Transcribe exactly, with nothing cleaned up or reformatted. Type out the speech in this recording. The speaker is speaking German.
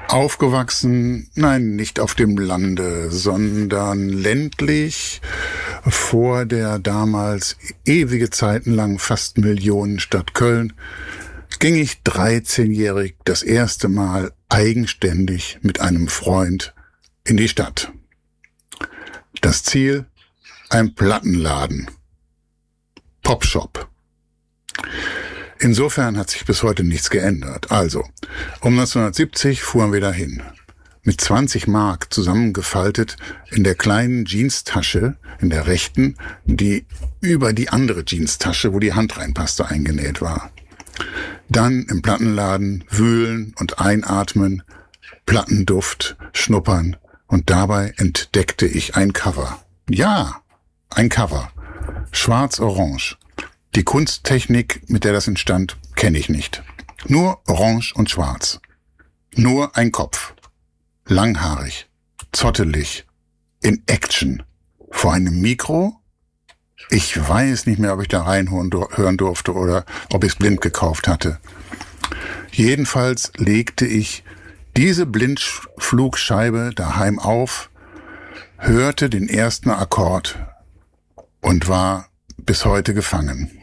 Aufgewachsen, nein, nicht auf dem Lande, sondern ländlich vor der damals ewige Zeiten lang fast Millionenstadt Köln, ging ich dreizehnjährig das erste Mal eigenständig mit einem Freund in die Stadt. Das Ziel? Ein Plattenladen. Popshop. Insofern hat sich bis heute nichts geändert. Also, um neunzehnhundertsiebzig fuhren wir dahin. Mit zwanzig Mark zusammengefaltet in der kleinen Jeanstasche, in der rechten, die über die andere Jeanstasche, wo die Hand reinpasste, eingenäht war. Dann im Plattenladen wühlen und einatmen, Plattenduft schnuppern und dabei entdeckte ich ein Cover. Ja, ein Cover. Schwarz-orange. Die Kunsttechnik, mit der das entstand, kenne ich nicht. Nur orange und schwarz. Nur ein Kopf. Langhaarig, zottelig, in Action. Vor einem Mikro? Ich weiß nicht mehr, ob ich da reinhören durfte oder ob ich es blind gekauft hatte. Jedenfalls legte ich diese Blindflugscheibe daheim auf, hörte den ersten Akkord und war bis heute gefangen.